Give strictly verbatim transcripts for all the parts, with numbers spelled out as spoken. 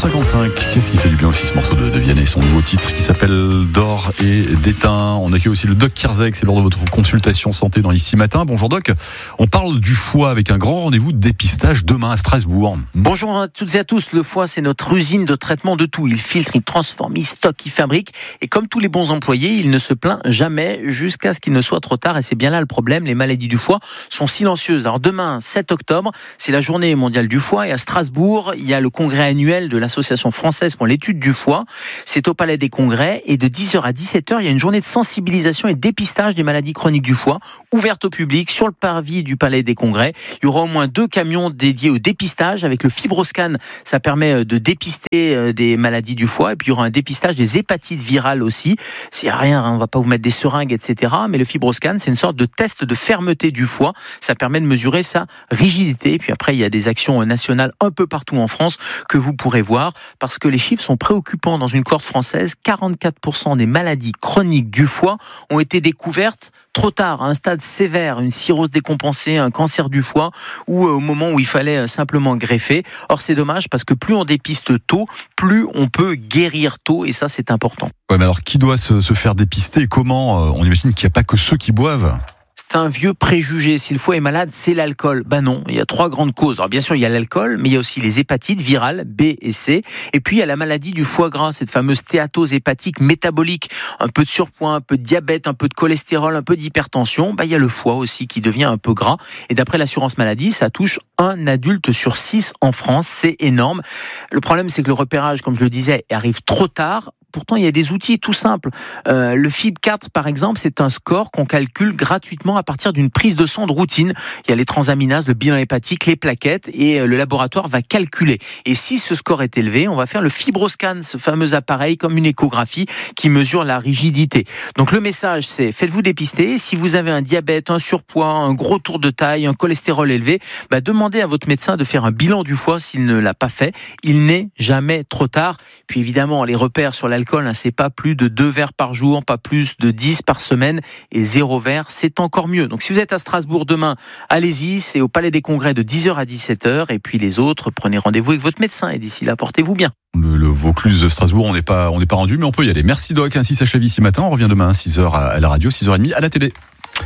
cinquante-cinq. Qu'est-ce qui fait du bien aussi ce morceau de, de Vianney, son nouveau titre qui s'appelle D'or et d'étain. On accueille aussi le Doc Kierzek, c'est lors de votre consultation santé dans Ici Matin. Bonjour Doc, on parle du foie avec un grand rendez-vous de dépistage demain à Strasbourg. Bonjour à toutes et à tous, le foie c'est notre usine de traitement de tout. Il filtre, il transforme, il stocke, il fabrique. Et comme tous les bons employés, il ne se plaint jamais jusqu'à ce qu'il ne soit trop tard. Et c'est bien là le problème, les maladies du foie sont silencieuses. Alors demain, sept octobre, c'est la journée mondiale du foie et à Strasbourg, il y a le congrès annuel de l'Association française pour l'étude du foie. C'est au Palais des Congrès et de dix heures à dix-sept heures, il y a une journée de sensibilisation et de dépistage des maladies chroniques du foie, ouverte au public sur le parvis du Palais des Congrès. Il y aura au moins deux camions dédiés au dépistage avec le fibroscan. Ça permet de dépister des maladies du foie et puis il y aura un dépistage des hépatites virales aussi. S'il n'y a rien, on ne va pas vous mettre des seringues, et cetera. Mais le fibroscan, c'est une sorte de test de fermeté du foie. Ça permet de mesurer sa rigidité. Et puis après, il y a des actions nationales un peu partout en France que vous pourrez voir parce que les chiffres sont préoccupants dans une cohorte française. quarante-quatre pour cent des maladies chroniques du foie ont été découvertes trop tard, à un stade sévère, une cirrhose décompensée, un cancer du foie ou au moment où il fallait simplement greffer. Or, c'est dommage parce que plus on dépiste tôt, plus on peut guérir tôt et ça, c'est important. Ouais, mais alors qui doit se, se faire dépister et comment? On imagine qu'il n'y a pas que ceux qui boivent. C'est un vieux préjugé. Si le foie est malade, c'est l'alcool. Ben non, il y a trois grandes causes. Alors bien sûr, il y a l'alcool, mais il y a aussi les hépatites virales B et C. Et puis il y a la maladie du foie gras, cette fameuse stéatose hépatique métabolique. Un peu de surpoids, un peu de diabète, un peu de cholestérol, un peu d'hypertension. Ben il y a le foie aussi qui devient un peu gras. Et d'après l'assurance maladie, ça touche un adulte sur six en France. C'est énorme. Le problème, c'est que le repérage, comme je le disais, arrive trop tard. Pourtant, il y a des outils tout simples. Euh, le F I B quatre, par exemple, c'est un score qu'on calcule gratuitement à partir d'une prise de sang de routine. Il y a les transaminases, le bilan hépatique, les plaquettes, et le laboratoire va calculer. Et si ce score est élevé, on va faire le fibroscan, ce fameux appareil comme une échographie qui mesure la rigidité. Donc le message, c'est faites-vous dépister. Si vous avez un diabète, un surpoids, un gros tour de taille, un cholestérol élevé, bah demandez à votre médecin de faire un bilan du foie s'il ne l'a pas fait. Il n'est jamais trop tard. Puis évidemment, les repères sur l'alcool, c'est pas plus de deux verres par jour, pas plus de dix par semaine, et zéro verre, c'est encore mieux. Donc si vous êtes à Strasbourg demain, allez-y, c'est au Palais des Congrès de dix heures à dix-sept heures, et puis les autres, prenez rendez-vous avec votre médecin, et d'ici là, portez-vous bien. Le, le Vaucluse de Strasbourg, on n'est pas, on n'est pas rendu, mais on peut y aller. Merci Doc, ainsi s'achève Ici Matin, on revient demain à six heures à la radio, six heures trente à la télé.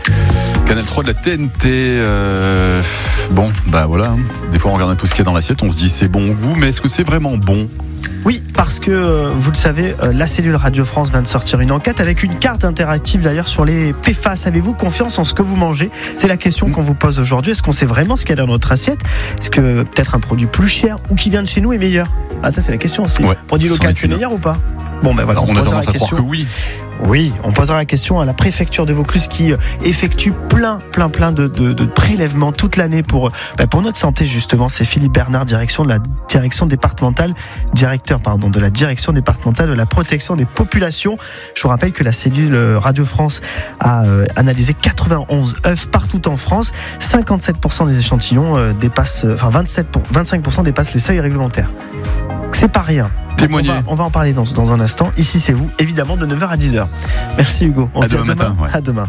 Canal trois de la T N T, euh, bon, bah voilà, des fois on regarde un peu ce qu'il y a dans l'assiette, on se dit c'est bon au goût, mais est-ce que c'est vraiment bon ? Oui, parce que, euh, vous le savez, euh, la cellule Radio France vient de sortir une enquête avec une carte interactive d'ailleurs sur les P F A S. Avez-vous confiance en ce que vous mangez ? C'est la question qu'on vous pose aujourd'hui. Est-ce qu'on sait vraiment ce qu'il y a dans notre assiette ? Est-ce que peut-être un produit plus cher ou qui vient de chez nous est meilleur ? Ah, ça c'est la question aussi. Ouais, produit local, c'est meilleur ou pas ? Bon, ben voilà, on, on a posera tendance la à croire question. que oui. Oui, on posera la question à la préfecture de Vaucluse qui effectue plein, plein, plein de, de, de prélèvements toute l'année pour, bah pour notre santé justement. C'est Philippe Bernard, direction de la direction départementale, directeur pardon de la direction départementale de la protection des populations. Je vous rappelle que la cellule Radio France a euh, analysé quatre-vingt-onze œufs partout en France. cinquante-sept pour cent des échantillons euh, dépassent, enfin vingt-sept pour, vingt-cinq pour cent dépassent les seuils réglementaires. C'est pas rien. Témoigner. On va, on va en parler dans, dans un instant. Ici, c'est vous, évidemment, de neuf heures à dix heures. Merci Hugo. On à se dit demain à demain. matin. Ouais. À demain.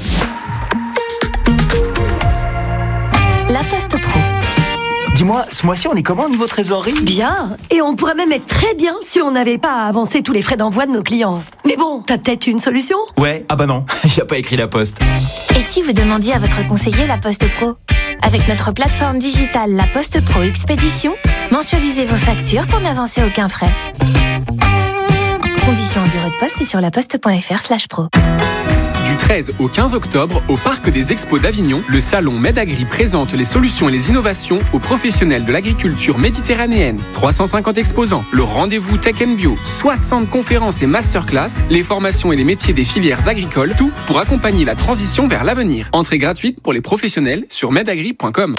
La Poste Pro. Dis-moi, ce mois-ci, on est comment au niveau trésorerie ? Bien. Et on pourrait même être très bien si on n'avait pas à avancer tous les frais d'envoi de nos clients. Mais bon, t'as peut-être une solution ? Ouais, ah bah non, il n'y a pas écrit La Poste. Et si vous demandiez à votre conseiller La Poste Pro ? Avec notre plateforme digitale La Poste Pro Expédition, mensualisez vos factures pour n'avancer aucun frais. Conditions en bureau de poste et sur laposte.fr slash pro. Du treize au quinze octobre, au Parc des Expos d'Avignon, le salon MedAgri présente les solutions et les innovations aux professionnels de l'agriculture méditerranéenne. trois cent cinquante exposants, le rendez-vous Tech and Bio, soixante conférences et masterclass, les formations et les métiers des filières agricoles, tout pour accompagner la transition vers l'avenir. Entrée gratuite pour les professionnels sur medagri point com.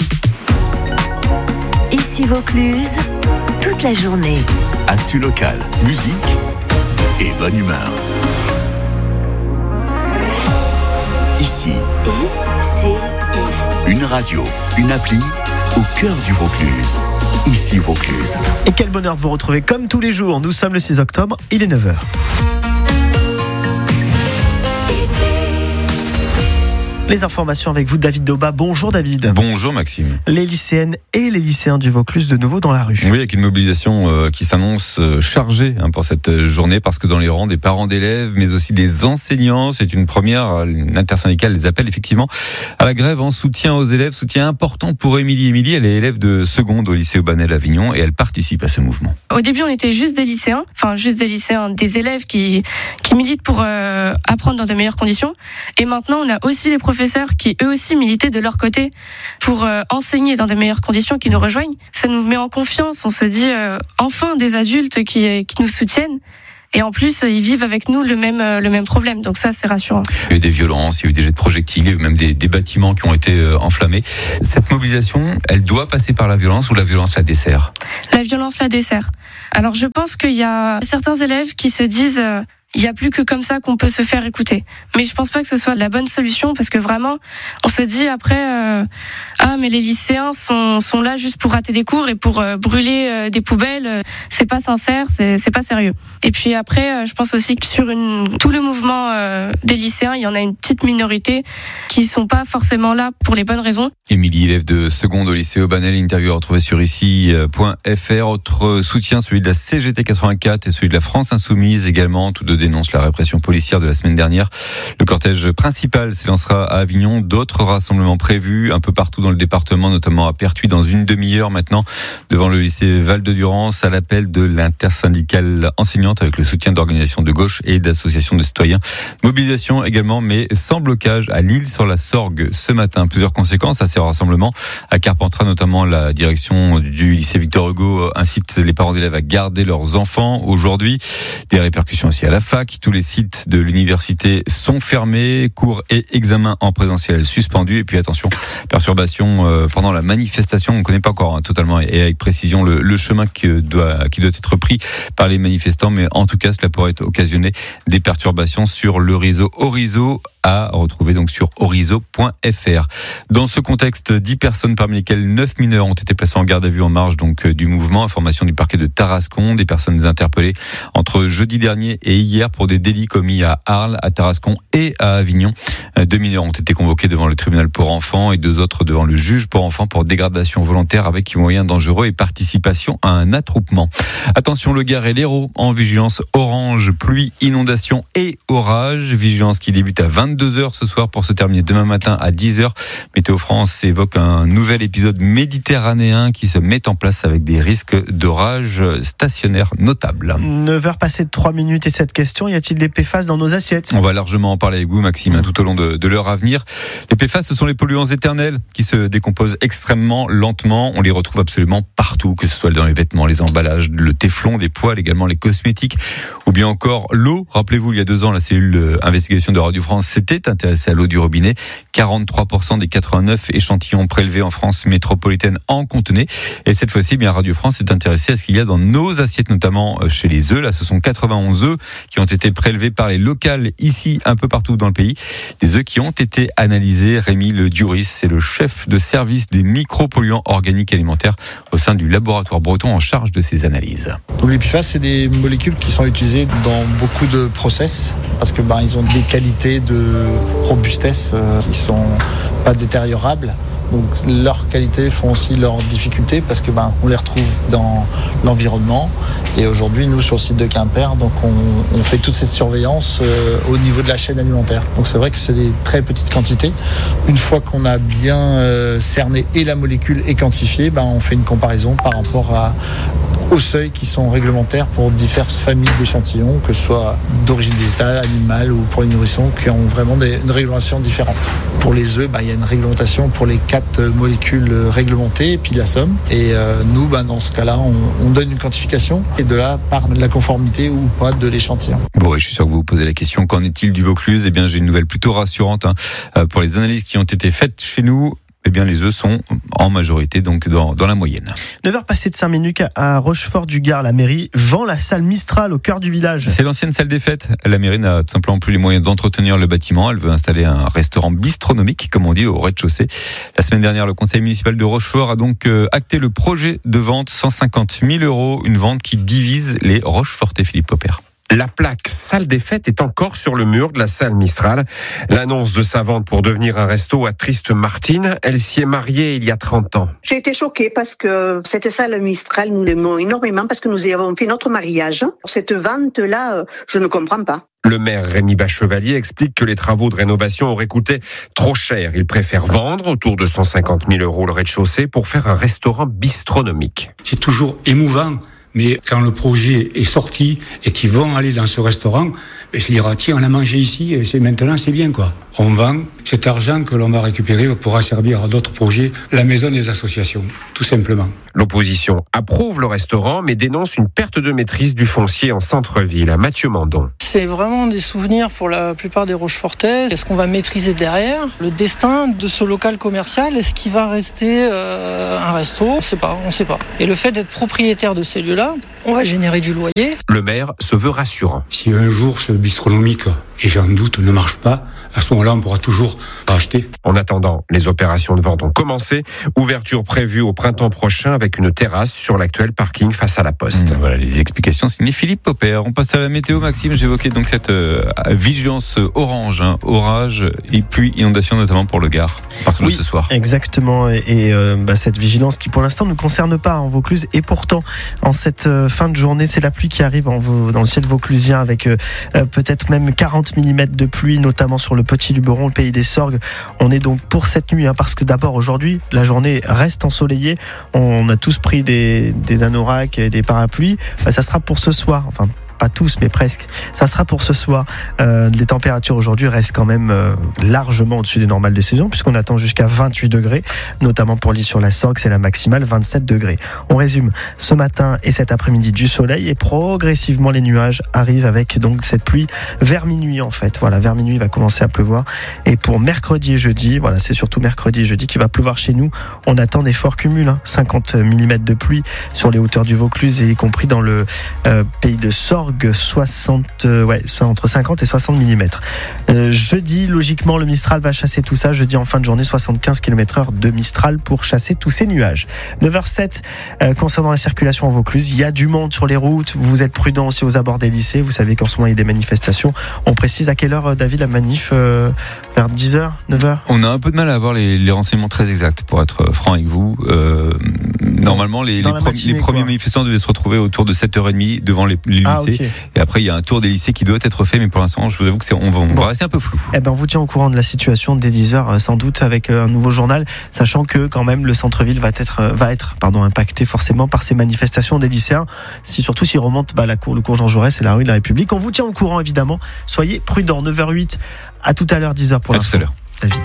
Ici Vaucluse, toute la journée. Actu local, musique et bonne humeur. Ici, I C I. une radio, une appli au cœur du Vaucluse. Ici Vaucluse. Et quel bonheur de vous retrouver comme tous les jours. Nous sommes le six octobre, il est neuf heures. Les informations avec vous, David Dauba. Bonjour David. Bonjour Maxime. Les lycéennes et les lycéens du Vaucluse de nouveau dans la rue. Oui, avec une mobilisation euh, qui s'annonce euh, chargée hein, pour cette journée, parce que dans les rangs des parents d'élèves, mais aussi des enseignants, c'est une première. L'intersyndicale les appelle effectivement à la grève en soutien aux élèves. Soutien important pour Émilie. Émilie, elle est élève de seconde au lycée Aubanel à Avignon et elle participe à ce mouvement. Au début, on était juste des lycéens, enfin juste des lycéens, des élèves qui, qui militent pour euh, apprendre dans de meilleures conditions. Et maintenant, on a aussi les professeurs qui eux aussi militaient de leur côté pour euh, enseigner dans de meilleures conditions, qui nous rejoignent. Ça nous met en confiance, on se dit euh, enfin des adultes qui, qui nous soutiennent. Et en plus, ils vivent avec nous le même, le même problème. Donc ça, c'est rassurant. Il y a eu des violences, il y a eu des jets de projectiles, il y a eu même des, des bâtiments qui ont été euh, enflammés. Cette mobilisation, elle doit passer par la violence ou la violence la dessert ? La violence la dessert. Alors je pense qu'il y a certains élèves qui se disent... Euh, il n'y a plus que comme ça qu'on peut se faire écouter. Mais je pense pas que ce soit la bonne solution, parce que vraiment, on se dit après, euh, ah mais les lycéens sont sont là juste pour rater des cours et pour euh, brûler euh, des poubelles. Euh, c'est pas sincère, c'est c'est pas sérieux. Et puis après, euh, je pense aussi que sur une tout le mouvement euh, des lycéens, il y en a une petite minorité qui sont pas forcément là pour les bonnes raisons. Émilie, élève de seconde au lycée Aubanel, interview retrouvée sur ici point f r. Autre soutien, celui de la C G T quatre-vingt-quatre et celui de la France Insoumise également, tous deux dénonce la répression policière de la semaine dernière. Le cortège principal s'élancera à Avignon. D'autres rassemblements prévus un peu partout dans le département, notamment à Pertuis dans une demi-heure maintenant, devant le lycée Val-de-Durance, à l'appel de l'intersyndicale enseignante avec le soutien d'organisations de gauche et d'associations de citoyens. Mobilisation également, mais sans blocage à L'Isle-sur-la-Sorgue ce matin. Plusieurs conséquences à ces rassemblements. À Carpentras, notamment, la direction du lycée Victor Hugo incite les parents d'élèves à garder leurs enfants aujourd'hui. Des répercussions aussi à la fac. Tous les sites de l'université sont fermés, cours et examens en présentiel suspendus. Et puis attention, perturbation euh, pendant la manifestation. On ne connaît pas encore hein, totalement et avec précision le, le chemin qui doit, qui doit être pris par les manifestants. Mais en tout cas, cela pourrait occasionner des perturbations sur le réseau Orizo, à retrouver donc sur orizo point f r. Dans ce contexte, dix personnes parmi lesquelles neuf mineurs ont été placées en garde à vue en marge donc du mouvement. Information du parquet de Tarascon, des personnes interpellées entre jeudi dernier et hier pour des délits commis à Arles, à Tarascon et à Avignon. Deux mineurs ont été convoqués devant le tribunal pour enfants et deux autres devant le juge pour enfants pour dégradation volontaire avec moyens dangereux et participation à un attroupement. Attention, le Gard et l'Hérault en vigilance orange, pluie, inondation et orage. Vigilance qui débute à vingt-deux heures ce soir pour se terminer demain matin à dix heures. Météo France évoque un nouvel épisode méditerranéen qui se met en place avec des risques d'orage stationnaires notables. neuf heures passées de trois minutes et cette question, y a-t-il des P F A S dans nos assiettes ? On va largement en parler avec vous Maxime, tout au long de, de l'heure à venir. Les P F A S, ce sont les polluants éternels qui se décomposent extrêmement lentement. On les retrouve absolument partout, que ce soit dans les vêtements, les emballages, le téflon, des poêles, également les cosmétiques, ou bien encore l'eau. Rappelez-vous, il y a deux ans, la cellule investigation de Radio France s'était intéressée à l'eau du robinet. quarante-trois pour cent des quatre-vingt-neuf échantillons prélevés en France métropolitaine en contenaient. Et cette fois-ci, bien Radio France s'est intéressée à ce qu'il y a dans nos assiettes, notamment chez les œufs. Là, ce sont quatre-vingt-onze œufs qui ont été prélevés par les locales ici, un peu partout dans le pays. Des œufs qui ont été analysés. Rémi Le Duris, c'est le chef de service des micropolluants organiques alimentaires au sein du laboratoire breton en charge de ces analyses. Donc les P F A S, c'est des molécules qui sont utilisées dans beaucoup de process parce que ben, ils ont des qualités de robustesse euh, qui sont pas détériorables. Donc leurs qualités font aussi leurs difficultés parce que ben on les retrouve dans l'environnement. Et aujourd'hui, nous sur le site de Quimper, donc on, on fait toute cette surveillance euh, au niveau de la chaîne alimentaire. Donc c'est vrai que c'est des très petites quantités. Une fois qu'on a bien euh, cerné et la molécule et quantifiée, ben on fait une comparaison par rapport à aux seuils qui sont réglementaires pour diverses familles d'échantillons, que ce soit d'origine végétale, animale ou pour les nourrissons, qui ont vraiment des, une réglementation différente. Pour les œufs, ben, il y a une réglementation pour les quatre molécules réglementées et puis la somme. Et euh, nous, ben, dans ce cas-là, on, on donne une quantification et de là part la conformité ou pas de l'échantillon. Bon, et je suis sûr que vous vous posez la question, qu'en est-il du Vaucluse ? Eh bien, j'ai une nouvelle plutôt rassurante hein, pour les analyses qui ont été faites chez nous. Eh bien, les œufs sont en majorité donc dans, dans la moyenne. neuf heures passées de cinq minutes à Rochefort-du-Gard. La mairie vend la salle Mistral au cœur du village. C'est l'ancienne salle des fêtes. La mairie n'a tout simplement plus les moyens d'entretenir le bâtiment. Elle veut installer un restaurant bistronomique, comme on dit, au rez-de-chaussée. La semaine dernière, le conseil municipal de Rochefort a donc acté le projet de vente cent cinquante mille euros. Une vente qui divise les Rochefortais, Philippe Popper. La plaque salle des fêtes est encore sur le mur de la salle Mistral. L'annonce de sa vente pour devenir un resto attriste Martine. Elle s'y est mariée il y a trente ans. J'ai été choquée parce que cette salle Mistral, nous l'aimons énormément parce que nous y avons fait notre mariage. Cette vente-là, je ne comprends pas. Le maire Rémi Bachevalier explique que les travaux de rénovation auraient coûté trop cher. Il préfère vendre autour de cent cinquante mille euros le rez-de-chaussée pour faire un restaurant bistronomique. C'est toujours émouvant. Mais quand le projet est sorti et qu'ils vont aller dans ce restaurant, ben, je dirais, tiens, on a mangé ici et c'est maintenant, c'est bien, quoi. On vend cet argent que l'on va récupérer pourra servir à d'autres projets, la maison des associations, tout simplement. L'opposition approuve le restaurant, mais dénonce une perte de maîtrise du foncier en centre-ville. Mathieu Mandon. C'est vraiment des souvenirs pour la plupart des Rochefortais. Est-ce qu'on va maîtriser derrière le destin de ce local commercial? Est-ce qu'il va rester euh, un resto? On ne sait pas, on ne sait pas. Et le fait d'être propriétaire de ces lieux-là, on va générer du loyer. Le maire se veut rassurant. Si un jour ce bistronomique, et j'en doute, ne marche pas, à ce moment-là, on pourra toujours racheter. En attendant, les opérations de vente ont commencé. Ouverture prévue au printemps prochain avec une terrasse sur l'actuel parking face à la Poste. Mmh, voilà les explications signées Philippe Popper. On passe à la météo, Maxime. J'évoquais donc cette euh, vigilance orange, hein, orage et pluie, inondation notamment pour le Gard. À partir oui, de ce soir. Exactement. Et, et euh, bah, cette vigilance qui pour l'instant ne nous concerne pas en Vaucluse. Et pourtant, en cette euh, fin de journée, c'est la pluie qui arrive en, dans le ciel vauclusien avec euh, peut-être même quarante millimètres de pluie, notamment sur le Petit Luberon, le pays des Sorgues. On est donc pour cette nuit, hein, parce que d'abord aujourd'hui, la journée reste ensoleillée. On a tous pris des, des anoraks et des parapluies. Bah, ça sera pour ce soir. Enfin, pas tous, mais presque. Ça sera pour ce soir. Euh, les températures aujourd'hui restent quand même euh, largement au-dessus des normales de saison, puisqu'on attend jusqu'à vingt-huit degrés, notamment pour l'île sur la Sorgue, c'est la maximale, vingt-sept degrés. On résume. Ce matin et cet après-midi du soleil, et progressivement les nuages arrivent avec donc cette pluie vers minuit en fait. Voilà, vers minuit il va commencer à pleuvoir. Et pour mercredi et jeudi, voilà, c'est surtout mercredi et jeudi qu'il va pleuvoir chez nous. On attend des forts cumuls, hein, cinquante millimètres de pluie sur les hauteurs du Vaucluse et y compris dans le euh, pays de Sorgue. soixante, euh, ouais, entre cinquante et soixante millimètres. Euh, jeudi, logiquement, le Mistral va chasser tout ça. Jeudi, en fin de journée, soixante-quinze kilomètres heure de Mistral pour chasser tous ces nuages. neuf heures sept, euh, concernant la circulation en Vaucluse, il y a du monde sur les routes. Vous êtes prudents aussi aux abords des lycées. Vous savez qu'en ce moment, il y a des manifestations. On précise à quelle heure, David, la manif euh, vers dix heures, neuf heures? On a un peu de mal à avoir les, les renseignements très exacts, pour être franc avec vous. Euh, normalement, les, les, pro- matinée, les premiers quoi. manifestants devaient se retrouver autour de sept heures trente devant les, les ah, lycées. Okay. Et après, il y a un tour des lycées qui doit être fait, mais pour l'instant, je vous avoue que c'est, on va, on bon. va rester un peu flou. Eh ben, on vous tient au courant de la situation dès dix heures, sans doute, avec un nouveau journal, sachant que quand même le centre-ville va être, va être, pardon, impacté forcément par ces manifestations des lycéens. Si surtout s'ils remontent, bah, la cour, le cours Jean Jaurès et la rue de la République. On vous tient au courant, évidemment. Soyez prudents. neuf heures huit. À tout à l'heure, dix heures pour à l'info. tout à l'heure. David.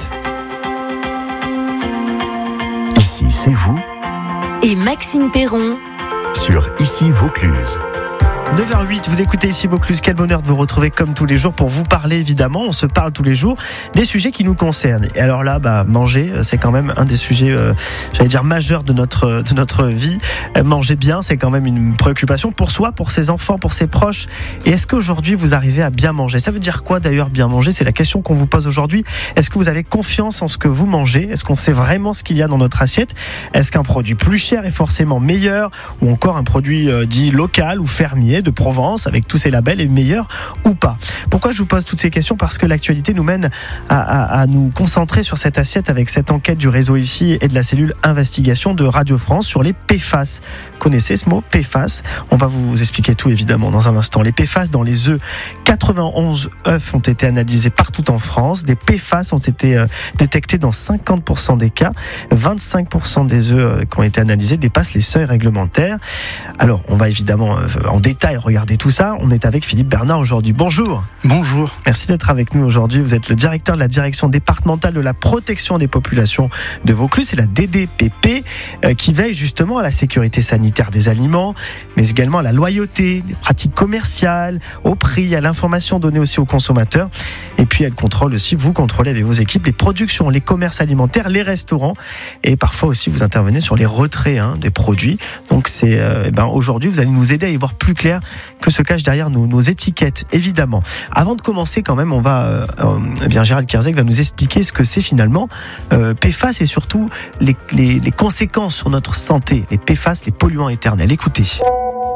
Ici, c'est vous. Et Maxime Perron. Sur Ici Vaucluse. neuf heures huit, vous écoutez Ici Vaucluse. Quel bonheur de vous retrouver comme tous les jours pour vous parler, évidemment. On se parle tous les jours des sujets qui nous concernent. Et alors là, bah, manger, c'est quand même un des sujets, euh, j'allais dire, majeurs de notre, de notre vie. Euh, manger bien, c'est quand même une préoccupation pour soi, pour ses enfants, pour ses proches. Et est-ce qu'aujourd'hui, vous arrivez à bien manger? Ça veut dire quoi d'ailleurs, bien manger? C'est la question qu'on vous pose aujourd'hui. Est-ce que vous avez confiance en ce que vous mangez? Est-ce qu'on sait vraiment ce qu'il y a dans notre assiette? Est-ce qu'un produit plus cher est forcément meilleur? Ou encore un produit euh, dit local ou fermier de Provence avec tous ces labels est meilleur ou pas? Pourquoi je vous pose toutes ces questions? Parce que l'actualité nous mène à, à, à nous concentrer sur cette assiette avec cette enquête du réseau Ici et de la cellule investigation de Radio France sur les P F A S. Connaissez ce mot, P F A S? On va vous expliquer tout évidemment dans un instant. Les P F A S dans les œufs, quatre-vingt-onze œufs ont été analysés partout en France. Des P F A S ont été euh, détectés dans cinquante pour cent des cas. vingt-cinq pour cent des œufs euh, qui ont été analysés dépassent les seuils réglementaires. Alors on va évidemment euh, en détail regarder tout ça. On est avec Philippe Bernard aujourd'hui. Bonjour. Bonjour. Merci d'être avec nous aujourd'hui. Vous êtes le directeur de la direction départementale de la protection des populations de Vaucluse. C'est la D D P P euh, qui veille justement à la sécurité sanitaire des aliments, mais également à la loyauté, des pratiques commerciales, au prix, à l'information donnée aussi aux consommateurs. Et puis elle contrôle aussi, vous contrôlez avec vos équipes les productions, les commerces alimentaires, les restaurants, et parfois aussi vous intervenez sur les retraits hein, des produits. Donc c'est euh, eh ben, aujourd'hui vous allez nous aider à y voir plus clair que se cache derrière nos, nos étiquettes, évidemment. Avant de commencer, quand même, on va, euh, eh bien, Gérald Kierzek va nous expliquer ce que c'est finalement euh, P F A S et surtout les, les, les conséquences sur notre santé. Les P F A S, les polluants éternels. Écoutez.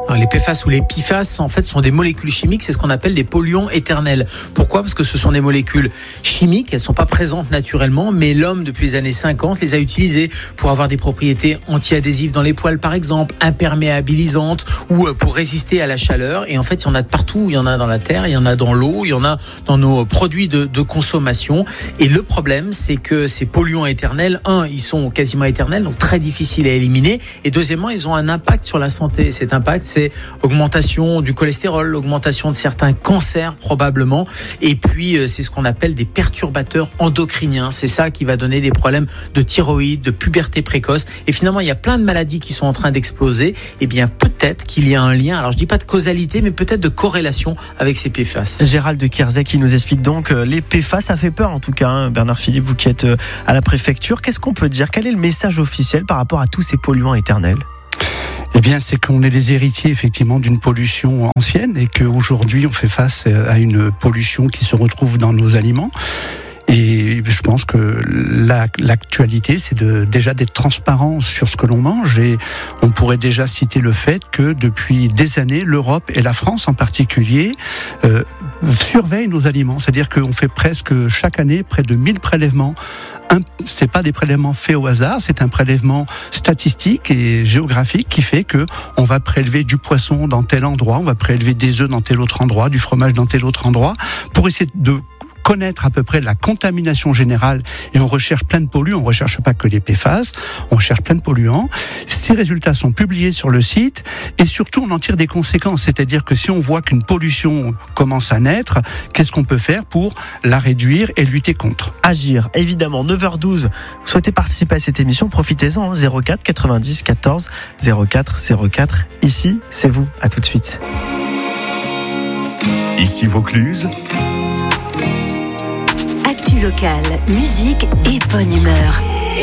Alors, les P F A S ou les P F A S, en fait, sont des molécules chimiques, c'est ce qu'on appelle des polluants éternels. Pourquoi ? Parce que ce sont des molécules chimiques, elles ne sont pas présentes naturellement, mais l'homme, depuis les années cinquante, les a utilisées pour avoir des propriétés anti-adhésives dans les poils, par exemple, imperméabilisantes, ou pour résister à la chaleur. Et en fait, il y en a de partout, il y en a dans la terre, il y en a dans l'eau, il y en a dans nos produits de, de consommation. Et le problème, c'est que ces polluants éternels, un, ils sont quasiment éternels, donc très difficiles à éliminer, et deuxièmement, ils ont un impact sur la santé. Cet impact, c'est augmentation du cholestérol, augmentation de certains cancers probablement, et puis c'est ce qu'on appelle des perturbateurs endocriniens. C'est ça qui va donner des problèmes de thyroïde, de puberté précoce, et finalement il y a plein de maladies qui sont en train d'exploser. Et bien peut-être qu'il y a un lien, alors je dis pas de causalité, mais peut-être de corrélation avec ces P F A S. Gérald de Kierzet qui nous explique donc les P F A S, ça fait peur en tout cas, hein. Bernard Philippe, vous qui êtes à la préfecture, qu'est-ce qu'on peut dire ? Quel est le message officiel par rapport à tous ces polluants éternels ? Eh bien, c'est qu'on est les héritiers effectivement d'une pollution ancienne et qu'aujourd'hui on fait face à une pollution qui se retrouve dans nos aliments. Et je pense que la, l'actualité, c'est de, déjà d'être transparent sur ce que l'on mange. Et on pourrait déjà citer le fait que depuis des années, l'Europe et la France en particulier euh, surveillent nos aliments. C'est-à-dire qu'on fait presque chaque année près de mille prélèvements. Un, c'est pas des prélèvements faits au hasard, c'est un prélèvement statistique et géographique qui fait que on va prélever du poisson dans tel endroit, on va prélever des œufs dans tel autre endroit, du fromage dans tel autre endroit, pour essayer de connaître à peu près la contamination générale. Et on recherche plein de polluants, on recherche pas que les P F A S, on recherche plein de polluants. Ces résultats sont publiés sur le site et surtout on en tire des conséquences, c'est-à-dire que si on voit qu'une pollution commence à naître, qu'est-ce qu'on peut faire pour la réduire et lutter contre ? Agir, évidemment. neuf heures douze, vous souhaitez participer à cette émission, profitez-en, hein, zéro quatre quatre-vingt-dix quatorze zéro quatre zéro quatre. Ici, c'est vous, à tout de suite. Ici Vaucluse. Actu locale, musique et bonne humeur.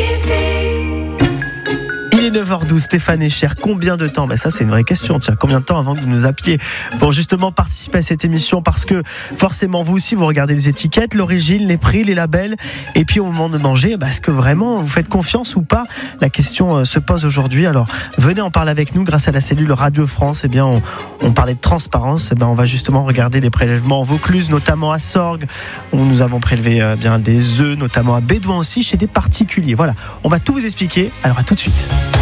Il est neuf heures douze, Stéphane Echer, combien de temps ? Ben ça c'est une vraie question, tiens, combien de temps avant que vous nous appeliez pour justement participer à cette émission ? Parce que forcément vous aussi vous regardez les étiquettes, l'origine, les prix, les labels, et puis au moment de manger, ben, est-ce que vraiment vous faites confiance ou pas ? La question euh, se pose aujourd'hui, alors venez en parler avec nous grâce à la cellule Radio France. Eh bien on, on parlait de transparence, eh ben, on va justement regarder les prélèvements en Vaucluse, notamment à Sorgues, où nous avons prélevé euh, bien des œufs, notamment à Bédouin aussi, chez des particuliers. Voilà, on va tout vous expliquer, alors à tout de suite.